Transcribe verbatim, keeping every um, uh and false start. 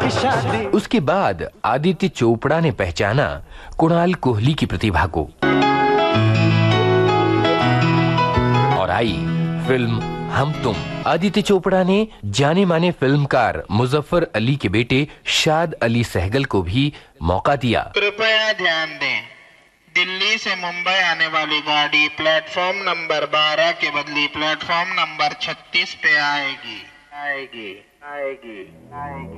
की शादी। उसके बाद आदित्य चोपड़ा ने पहचाना कुणाल कोहली की प्रतिभा को और आई फिल्म हम तुम। आदित्य चोपड़ा ने जाने माने फिल्मकार मुजफ्फर अली के बेटे शाद अली सहगल को भी मौका दिया। कृपया ध्यान दें, दिल्ली से मुंबई आने वाली गाड़ी प्लेटफॉर्म नंबर बारह के बदले प्लेटफॉर्म नंबर छत्तीस पे आएगी आएगी आएगी आएगी।